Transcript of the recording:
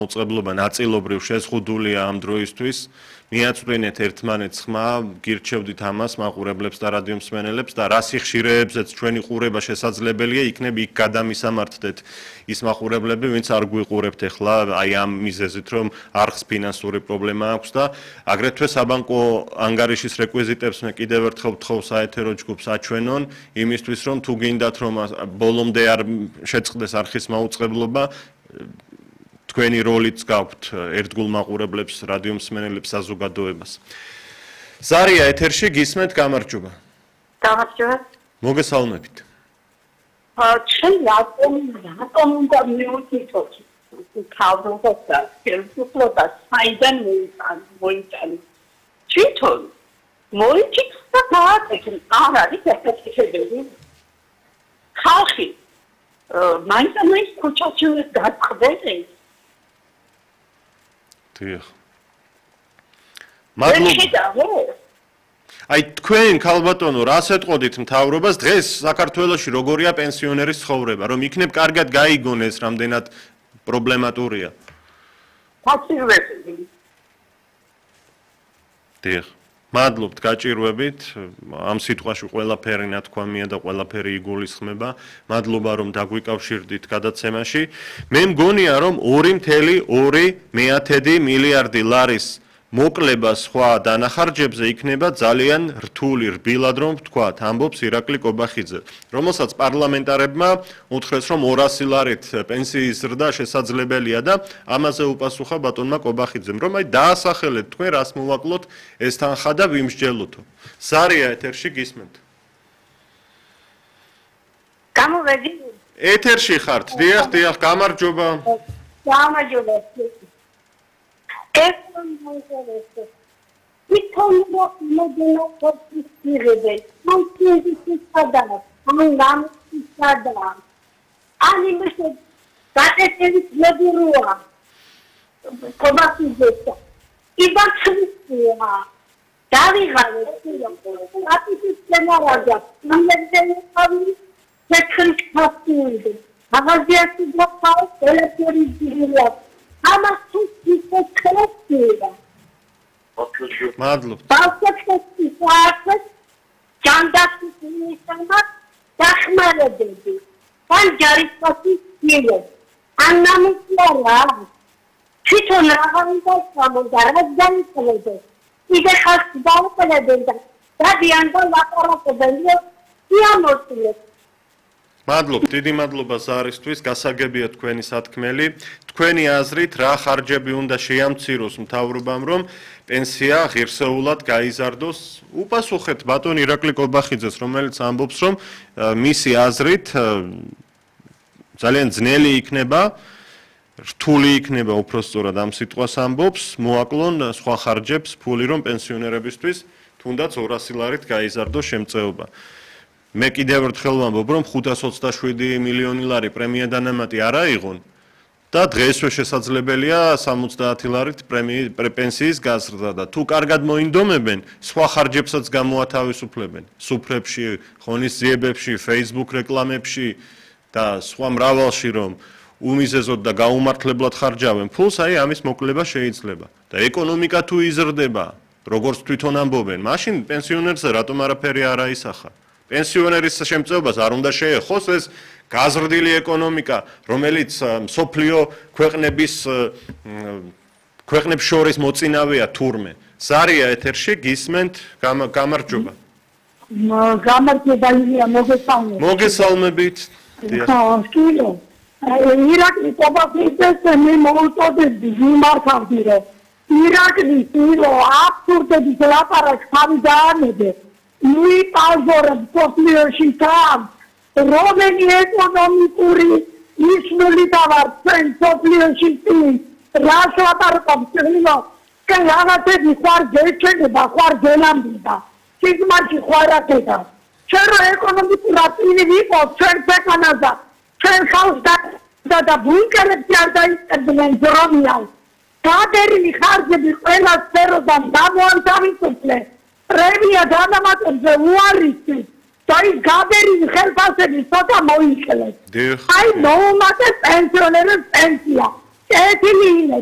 მოწყებლობა ნაწილობრივ შეზღუდულია ამ დროისთვის. მიაწვდენეთ ერთმანეთს ხმა, გირჩევდით ამას მაყურებლებს და რადიომსმენელებს და რა სიხშირეებზეც ჩვენი ყურება შესაძლებელია, იქნებ იქ გადამისამართდეთ ის მაყურებლები, ვინც არ გვიყურებთ ახლა აი ამ მიზეზით, რომ არხს ფინანსური პრობლემა აქვს და აგრეთვე საბანკო ანგარიშის რეკვიზიტებს მე კიდევ ერთხელ ვთხოვ საეთერო ჯგუფს აჩვენონ, იმისთვის რომ თუ გინდათ რომ ბოლომდე არ შეწყდეს არხის მაუწყებლობა, თქვენი როლიც გაქვთ ერთგულ მაყურებლებს, რადიომსმენელებს საზოგადოებას. ზარია ეთერში გისმენთ, გამარჯობა. გამარჯობა. მოგესალმებით. ჩვენ რატომ უნდა მივუთითოთ თავრობას ხელისუფლება საიდან მოიწანი. თვითონ მოიწიქს და გააკეთებს არ არის efektivები. ხალხი მაინც ქუჩაში გაგხვდეს. მადლობა. აი თქვენ ქალბატონო, რას ეტყოდით მთავრობას დღეს საქართველოში როგორია პენსიონერის ცხოვრება, რომ იქნებ კარგად გაიგონეს, რამდენად პრობლემატურია? გაჭირვებით. დიახ. მადლობთ გაჭირვებით. ამ სიტყვაში ყველაფერი ნათქვამია და ყველაფერი იგულისხმება. მადლობა რომ დაგვიკავშირდით გადაცემაში. მე მგონია რომ 2.2 მილიარდი ლარის მოკლება სხვა დანახარჯებზე იქნება ძალიან რთული, რბილად რომ ვთქვათ, ამბობს ირაკლი კობახიძე, რომელსაც პარლამენტარებმა უთხრეს, რომ 200 ლარით პენსიის ზრდა შესაძლებელია და ამაზე უპასუხა ბატონმა კობახიძემ, რომ აი დაასახელეთ თქვენ რას მოვაკლოთ ეს თანხა და ვიმსჯელოთო. ზარია ეთერში გისმენთ. გამოვედი. ეთერში ხართ, დიახ, გამარჯობა. გამარჯობა. ეს მომხდარა. თვითონ მოგენა პოსტირებე. მოგენა ამგამისადა. ani მაშე დაწესების მებურუა. კობახიძე. იბაცხია. დავიღალე აპიტის სცენარია. იმედები შექმნილი. მაგაზიაში მოხდა ელექტრიზირება. ამას თუ ისეთქრებია. მადლობთ. ბავშვებს საერთოდ ჯანდაცვის მინისტრმა დახმარებები. ან ჯარისკაცის მილო. ან ნამუშევარა. თვითონ რაღაცა გამოდარებდნენ ხოლმე. იგე ხალხს დაუყენებენ და დადიან და ლაპარაკობენ. იამოსილეთ. მადლობთ, დიდი მადლობა ზარისთვის, გასაგებია თქვენი სათქმელი. თქვენი აზრით, რა ხარჯები უნდა შეამციროს მთავრობამ, რომ პენსია ღირსეულად გაიზარდოს? უპასუხეთ ბატონ ირაკლი კობახიძეს, რომელიც ამბობს, რომ მისი აზრით ძალიან ძნელი იქნება, რთული იქნება უпростоრად ამ სიტყვას ამბობს, მოაკლონ სხვა ხარჯებს ფული, რომ პენსიონერებისთვის თუნდაც 200 ლარით გაიზარდოს შემწეობა. მე კიდევ ერთხელ ვამბობ, რომ 527 მილიონი ლარი პრემია დანამატი არ აიღონ და დღესვე შესაძლებელია 70 ლარით პენსიის გაზრდა და თუ კარგად მოინდომებენ, სხვა ხარჯებსაც გამოათავისუფლებენ. სუფრებში, ღონისძიებებში, Facebook რეკლამებში და სხვა მრავალში რომ უმიზეზოდ და გაუმართლებლად ხარჯავენ ფულს, აი ამის მოკლება შეიძლება. და ეკონომიკა თუ იზრდება, როგორც თვითონ ამბობენ, მაშინ პენსიონერზე რატომ არაფერი არ აისახა? პენსიონერის შემწეობას არ უნდა შეეხოს ეს გაზრდილი ეკონომიკა, რომელიც მსოფლიო ქვეყნებს შორის მოწინავეა თურმე. ზარია ეთერში გისმენთ, გამარჯობა. გამარჯობა, მოგესალმებით. მოგესალმებით. ირაკლი კობახიძეს მე მოვუწოდებდი მიმართავდი, რომ ირაკლის აბსურდების ლაპარაკს თავი დაანებე. მიპაზორებ სოფლიოში თავს, რომელი ეკონომიკური ისმული დავარ ჩვენ სოფლიოში წინ, რას ლაპარაკობ წინო, კენ რაღაცები ხარ გეჩენება, ხარ გელამბიდა, სიგმარში ხარ აკეთა. ჩვენ რო ეკონომიკურად წინი ვიყო ჩვენ ქვეყანაზე, ჩვენ ხალხს და ბუნკერებში არ დაიწყებდნენ ძრომიან. გადერილი ხარჯები ყველა სფეროდან გამოანთავისუფლეს. პრემია დანამატებზე უარესი და ის გადერილი ხელფასები ცოტა მოიკლეს. აი მოუმატეს პენსიონერებს პენსია. კეთილი